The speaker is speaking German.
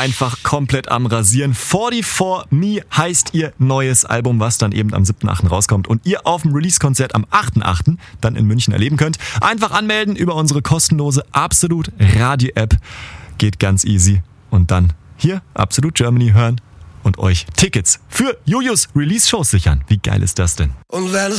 einfach komplett am Rasieren. 44 Me heißt ihr neues Album, was dann eben am 7.8. rauskommt und ihr auf dem Release-Konzert am 8.8. dann in München erleben könnt. Einfach anmelden über unsere kostenlose Absolut Radio-App. Geht ganz easy. Und dann hier Absolut Germany hören und euch Tickets für Jojos Release-Shows sichern. Wie geil ist das denn? Und wenn es